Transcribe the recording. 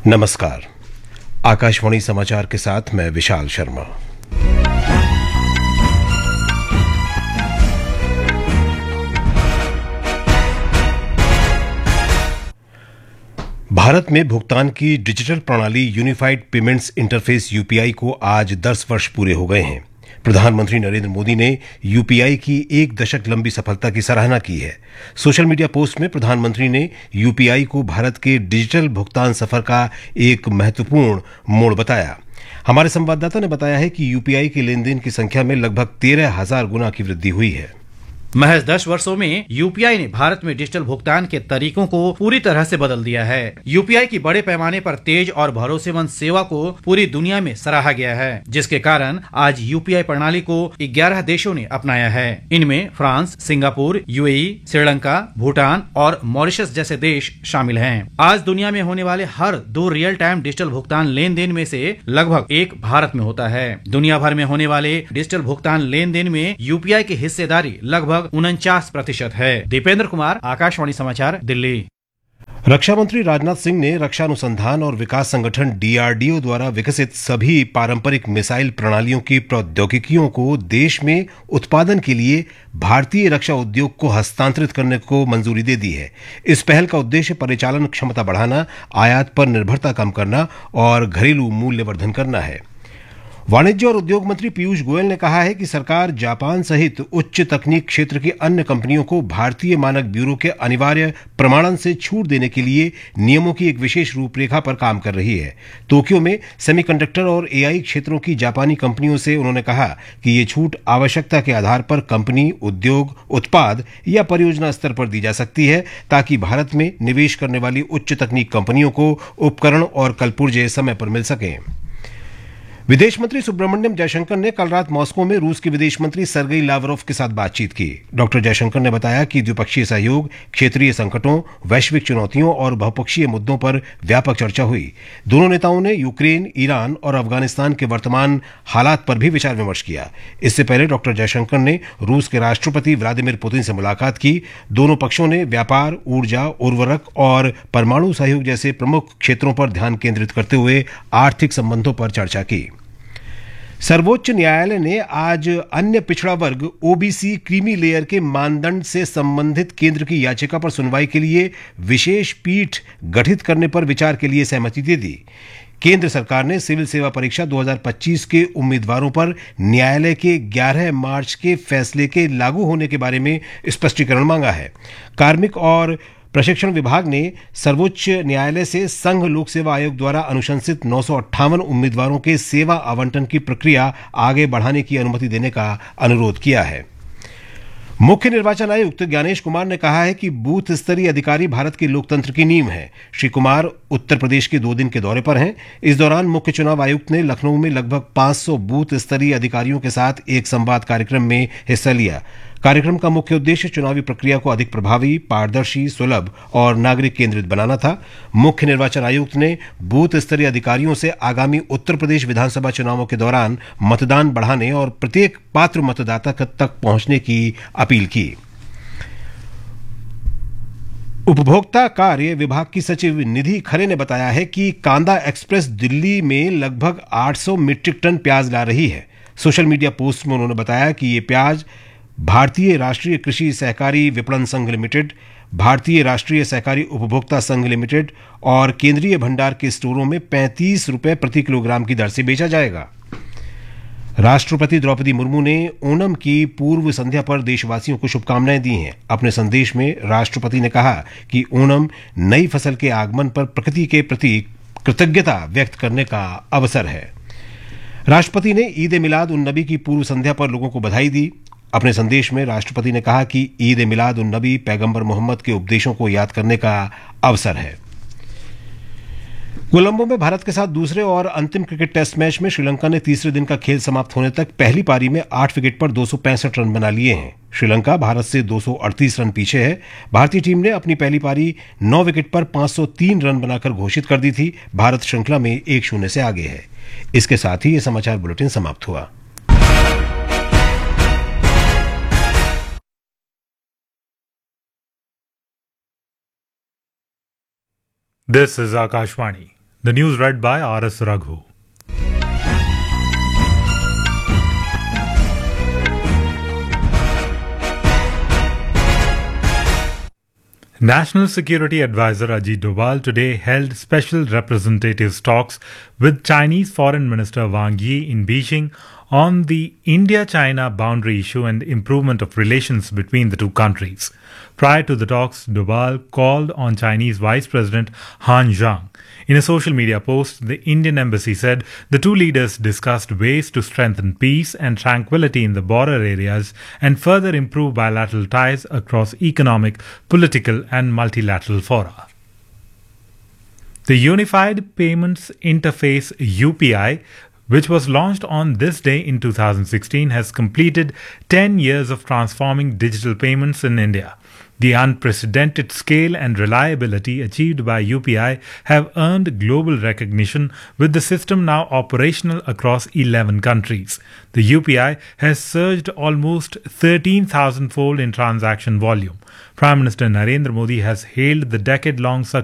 नमस्कार। आकाशवाणी समाचार के साथ मैं विशाल शर्मा। भारत में भुगतान की डिजिटल प्रणाली यूनिफाइड पेमेंट्स इंटरफेस यूपीआई को आज 10 वर्ष पूरे हो गए हैं। प्रधानमंत्री नरेंद्र मोदी ने यूपीआई की 1 दशक लंबी सफलता की सराहना की है। सोशल मीडिया पोस्ट में प्रधानमंत्री ने यूपीआई को भारत के डिजिटल भुगतान सफर का एक महत्वपूर्ण मोड़ बताया। हमारे संवाददाता ने बताया है कि यूपीआई के लेन देन की संख्या में लगभग 13,000 गुना की वृद्धि हुई है। महज 10 वर्षों में यूपीआई ने भारत में डिजिटल भुगतान के तरीकों को पूरी तरह से बदल दिया है। यूपीआई की बड़े पैमाने पर तेज और भरोसेमंद सेवा को पूरी दुनिया में सराहा गया है, जिसके कारण आज यूपीआई प्रणाली को 11 देशों ने अपनाया है। इनमें France, Singapore, UAE, Sri Lanka, Bhutan और मॉरिशस जैसे देश शामिल हैं। आज दुनिया में होने वाले हर 2 रियल टाइम डिजिटल भुगतान लेन देन में से लगभग 1 भारत में होता है। दुनिया भर में होने वाले डिजिटल भुगतान लेन देन में यूपीआई की हिस्सेदारी लगभग 49% है। दीपेंद्र कुमार, आकाशवाणी समाचार, दिल्ली। रक्षा मंत्री राजनाथ सिंह ने रक्षा अनुसंधान और विकास संगठन डीआरडीओ द्वारा विकसित सभी पारंपरिक मिसाइल प्रणालियों की प्रौद्योगिकियों को देश में उत्पादन के लिए भारतीय रक्षा उद्योग को हस्तांतरित करने को मंजूरी दे दी है। इस पहल का उद्देश्य परिचालन क्षमता बढ़ाना, आयात पर निर्भरता कम करना और घरेलू मूल्यवर्धन करना है। वाणिज्य और उद्योग मंत्री पीयूष गोयल ने कहा है कि सरकार जापान सहित उच्च तकनीक क्षेत्र की अन्य कंपनियों को भारतीय मानक ब्यूरो के अनिवार्य प्रमाणन से छूट देने के लिए नियमों की एक विशेष रूपरेखा पर काम कर रही है। टोक्यो में सेमीकंडक्टर और एआई क्षेत्रों की जापानी कंपनियों से उन्होंने कहा कि ये छूट आवश्यकता के आधार पर कंपनी, उद्योग, उत्पाद या परियोजना स्तर पर दी जा सकती है, ताकि भारत में निवेश करने वाली उच्च तकनीक कंपनियों को उपकरण और कलपुर्जे समय पर मिल सकें। विदेश मंत्री सुब्रमण्यम जयशंकर ने कल रात मॉस्को में रूस के विदेश मंत्री सर्गेई लावरोव के साथ बातचीत की। डॉक्टर जयशंकर ने बताया कि द्विपक्षीय सहयोग, क्षेत्रीय संकटों, वैश्विक चुनौतियों और बहुपक्षीय मुद्दों पर व्यापक चर्चा हुई। दोनों नेताओं ने यूक्रेन, ईरान और अफगानिस्तान के वर्तमान हालात पर भी विचार विमर्श किया। इससे पहले डॉक्टर जयशंकर ने रूस के राष्ट्रपति व्लादिमीर पुतिन से मुलाकात की। दोनों पक्षों ने व्यापार, ऊर्जा, उर्वरक और परमाणु सहयोग जैसे प्रमुख क्षेत्रों पर ध्यान केंद्रित करते हुए आर्थिक संबंधों पर चर्चा की। सर्वोच्च न्यायालय ने आज अन्य पिछड़ा वर्ग ओबीसी क्रीमी लेयर के मानदंड से संबंधित केंद्र की याचिका पर सुनवाई के लिए विशेष पीठ गठित करने पर विचार के लिए सहमति दे दी। केंद्र सरकार ने सिविल सेवा परीक्षा 2025 के उम्मीदवारों पर न्यायालय के 11 मार्च के फैसले के लागू होने के बारे में स्पष्टीकरण मांगा है। कार्मिक और प्रशिक्षण विभाग ने सर्वोच्च न्यायालय से संघ लोक सेवा आयोग द्वारा अनुशंसित 958 उम्मीदवारों के सेवा आवंटन की प्रक्रिया आगे बढ़ाने की अनुमति देने का अनुरोध किया है। मुख्य निर्वाचन आयुक्त ज्ञानेश कुमार ने कहा है कि बूथ स्तरीय अधिकारी भारत के लोकतंत्र की नींव है। श्री कुमार उत्तर प्रदेश के 2 दिन के दौरे पर हैं। इस दौरान मुख्य चुनाव आयुक्त ने लखनऊ में लगभग 500 बूथ स्तरीय अधिकारियों के साथ एक संवाद कार्यक्रम में हिस्सा लिया। कार्यक्रम का मुख्य उद्देश्य चुनावी प्रक्रिया को अधिक प्रभावी, पारदर्शी, सुलभ और नागरिक केंद्रित बनाना था। मुख्य निर्वाचन आयुक्त ने बूथ स्तरीय अधिकारियों से आगामी उत्तर प्रदेश विधानसभा चुनावों के दौरान मतदान बढ़ाने और प्रत्येक पात्र मतदाता तक पहुंचने की अपील की। उपभोक्ता कार्य विभाग की सचिव निधि खरे ने बताया है कि कांदा एक्सप्रेस दिल्ली में लगभग 800 मीट्रिक टन प्याज ला रही है। सोशल मीडिया पोस्ट में उन्होंने बताया कि ये प्याज भारतीय राष्ट्रीय कृषि सहकारी विपणन संघ लिमिटेड, भारतीय राष्ट्रीय सहकारी उपभोक्ता संघ लिमिटेड और केंद्रीय भंडार के स्टोरों में 35 रुपए प्रति किलोग्राम की दर से बेचा जाएगा। राष्ट्रपति द्रौपदी मुर्मू ने ओणम की पूर्व संध्या पर देशवासियों को शुभकामनाएं दी हैं। अपने संदेश में राष्ट्रपति ने कहा कि ओणम नई फसल के आगमन पर प्रकृति के प्रति कृतज्ञता व्यक्त करने का अवसर है। राष्ट्रपति ने ईद ए मिलाद उन नबी की पूर्व संध्या पर लोगों को बधाई दी। अपने संदेश में राष्ट्रपति ने कहा कि ईद ए मिलाद उन नबी पैगंबर मोहम्मद के उपदेशों को याद करने का अवसर है। कोलंबो में भारत के साथ दूसरे और अंतिम क्रिकेट टेस्ट मैच में श्रीलंका ने तीसरे दिन का खेल समाप्त होने तक पहली पारी में 8 विकेट पर 265 रन बना लिए हैं। श्रीलंका भारत से 238 रन पीछे है। भारतीय टीम ने अपनी पहली पारी 9 विकेट पर 503 रन बनाकर घोषित कर दी थी। भारत श्रृंखला में 1-0 से आगे है। इसके साथ ही ये समाचार बुलेटिन समाप्त हुआ। This is Akashvani. The news read by R.S. Raghu. National Security Advisor Ajit Doval today held special representative talks with Chinese Foreign Minister Wang Yi in Beijing on the India-China boundary issue and improvement of relations between the two countries. Prior to the talks, Doval called on Chinese Vice President Han Zhang. In a social media post, the Indian embassy said the two leaders discussed ways to strengthen peace and tranquility in the border areas and further improve bilateral ties across economic, political, and multilateral fora. The Unified Payments Interface UPI, which was launched on this day in 2016, has completed 10 years of transforming digital payments in India. The unprecedented scale and reliability achieved by UPI have earned global recognition, with the system now operational across 11 countries. The UPI has surged almost 13,000-fold in transaction volume. Prime Minister Narendra Modi has hailed the decade-long success